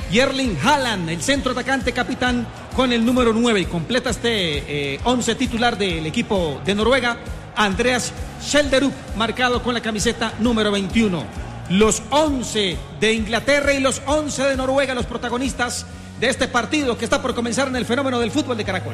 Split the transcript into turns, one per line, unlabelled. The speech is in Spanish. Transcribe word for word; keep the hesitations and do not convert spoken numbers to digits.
y Erling Haaland, el centro atacante capitán, con el número nueve. Y completa este eh, once titular del equipo de Noruega, Andreas Schjelderup, marcado con la camiseta número veintiuno. Los once de Inglaterra y los once de Noruega, los protagonistas de este partido que está por comenzar en el fenómeno del fútbol de Caracol.